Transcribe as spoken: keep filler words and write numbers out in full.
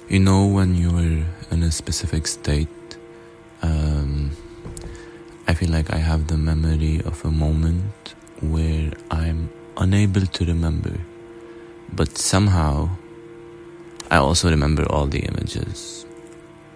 You know, when you're in a specific state, um, I feel like I have the memory of a moment where I'm unable to remember, but somehow I also remember all the images.